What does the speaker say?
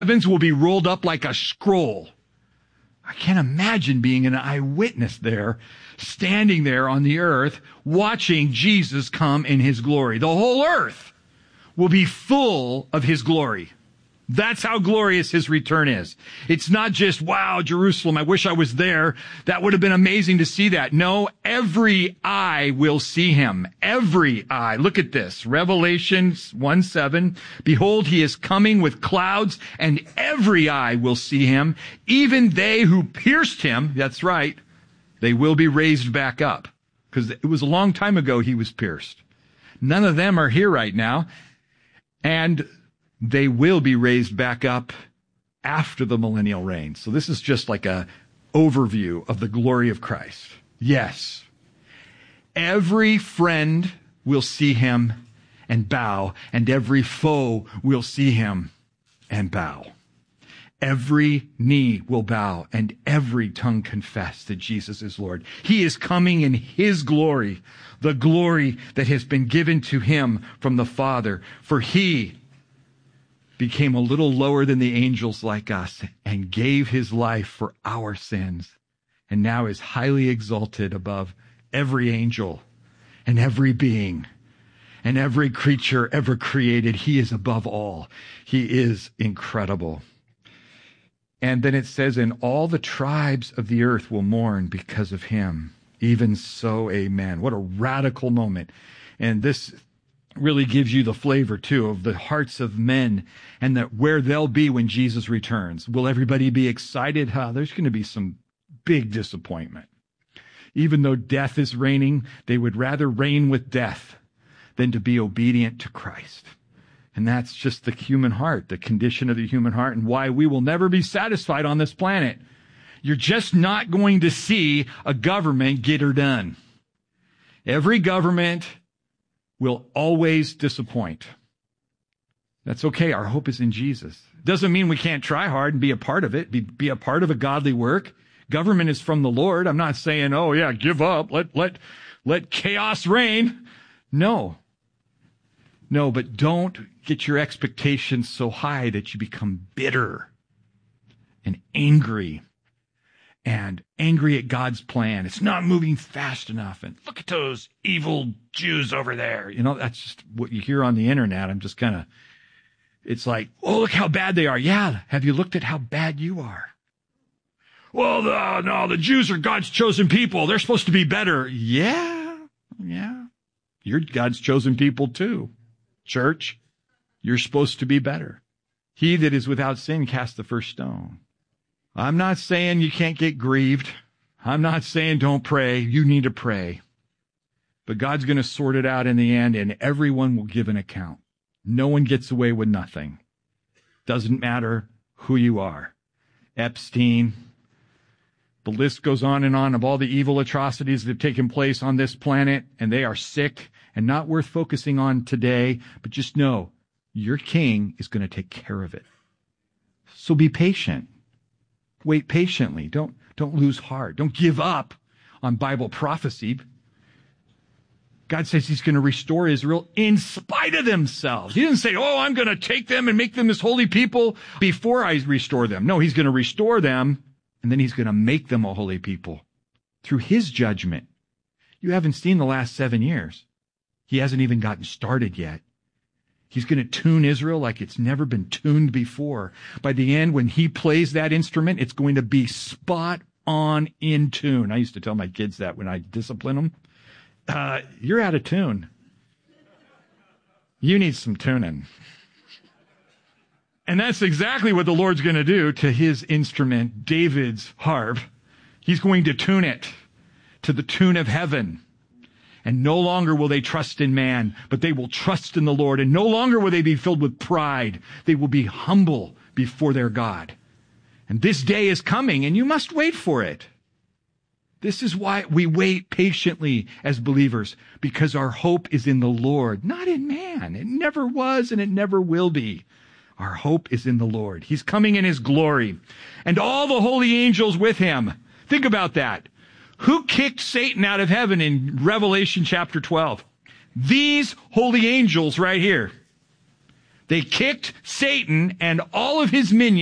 Heavens will be rolled up like a scroll. I can't imagine being an eyewitness there, standing there on the earth, watching Jesus come in his glory. The whole earth will be full of his glory. That's how glorious his return is. It's not just, wow, Jerusalem, I wish I was there. That would have been amazing to see that. No, every eye will see him. Every eye. Look at this. Revelation 1:7. Behold, he is coming with clouds, and every eye will see him. Even they who pierced him, that's right, they will be raised back up. Because it was a long time ago he was pierced. None of them are here right now. And they will be raised back up after the millennial reign. So this is just like a overview of the glory of Christ. Yes. Every friend will see him and bow, and every foe will see him and bow. Every knee will bow, and every tongue confess that Jesus is Lord. He is coming in his glory, the glory that has been given to him from the Father. For he became a little lower than the angels like us and gave his life for our sins, and now is highly exalted above every angel and every being and every creature ever created. He is above all. He is incredible. And then it says, and all the tribes of the earth will mourn because of him. Even so, amen. What a radical moment. And this really gives you the flavor, too, of the hearts of men and that where they'll be when Jesus returns. Will everybody be excited? There's going to be some big disappointment. Even though death is reigning, they would rather reign with death than to be obedient to Christ. And that's just the human heart, the condition of the human heart, and why we will never be satisfied on this planet. You're just not going to see a government get her done. Every government will always disappoint. That's okay. Our hope is in Jesus. Doesn't mean we can't try hard and be a part of it, be a part of a godly work. Government is from the Lord. I'm not saying, oh yeah, give up, let chaos reign. No, but don't get your expectations so high that you become bitter and angry at God's plan. It's not moving fast enough. And look at those evil Jews over there. That's just what you hear on the internet. I'm just it's like, oh, look how bad they are. Yeah. Have you looked at how bad you are? Well, no, the Jews are God's chosen people. They're supposed to be better. Yeah. You're God's chosen people too. Church, you're supposed to be better. He that is without sin cast the first stone. I'm not saying you can't get grieved. I'm not saying don't pray. You need to pray. But God's going to sort it out in the end, and everyone will give an account. No one gets away with nothing. Doesn't matter who you are. Epstein. The list goes on and on of all the evil atrocities that have taken place on this planet, and they are sick and not worth focusing on today. But just know, your king is going to take care of it. So be patient. Wait patiently. Don't lose heart. Don't give up on Bible prophecy. God says he's going to restore Israel in spite of themselves. He didn't say, oh, I'm going to take them and make them this holy people before I restore them. No, he's going to restore them, and then he's going to make them a holy people through his judgment. You haven't seen the last 7 years. He hasn't even gotten started yet. He's going to tune Israel like it's never been tuned before. By the end, when he plays that instrument, it's going to be spot on in tune. I used to tell my kids that when I discipline them. You're out of tune. You need some tuning. And that's exactly what the Lord's going to do to his instrument, David's harp. He's going to tune it to the tune of heaven. And no longer will they trust in man, but they will trust in the Lord. And no longer will they be filled with pride. They will be humble before their God. And this day is coming, and you must wait for it. This is why we wait patiently as believers, because our hope is in the Lord, not in man. It never was, and it never will be. Our hope is in the Lord. He's coming in his glory, and all the holy angels with him. Think about that. Who kicked Satan out of heaven in Revelation chapter 12? These holy angels right here. They kicked Satan and all of his minions